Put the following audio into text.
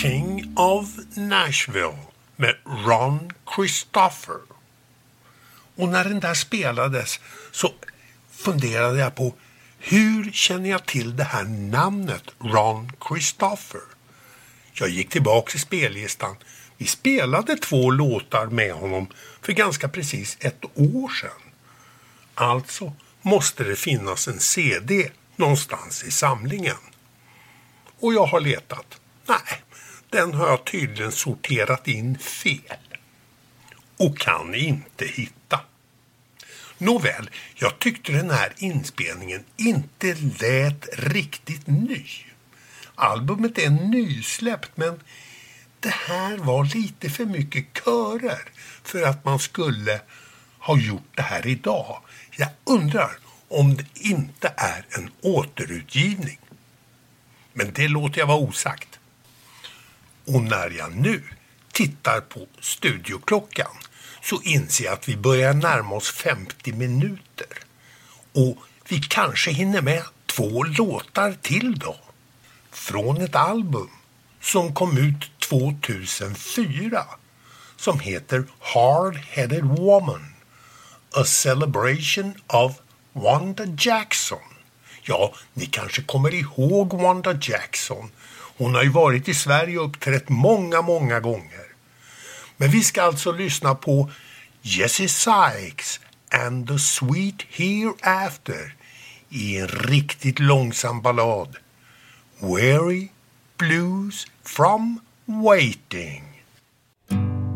King of Nashville med Ron Christopher. Och när den där spelades så funderade jag på hur känner jag till det här namnet Ron Christopher? Jag gick tillbaka till spellistan. Vi spelade 2 låtar med honom för ganska precis 1 år sedan. Alltså måste det finnas en CD någonstans i samlingen. Och jag har letat. Nej, den har jag tydligen sorterat in fel. Och kan inte hitta. Nåväl, jag tyckte den här inspelningen inte lät riktigt ny. Albumet är nysläppt, men det här var lite för mycket körer för att man skulle ha gjort det här idag. Jag undrar om det inte är en återutgivning. Men det låter jag vara osagt. Och när jag nu tittar på studioklockan så inser jag att vi börjar närma oss 50 minuter. Och vi kanske hinner med 2 låtar till då. Från ett album som kom ut 2004 som heter Hard-Headed Woman. A Celebration of Wanda Jackson. Ja, ni kanske kommer ihåg Wanda Jackson. Hon har ju varit i Sverige och uppträtt många gånger. Men vi ska alltså lyssna på Jesse Sykes and the Sweet Hereafter i en riktigt långsam ballad. Weary Blues from Waiting.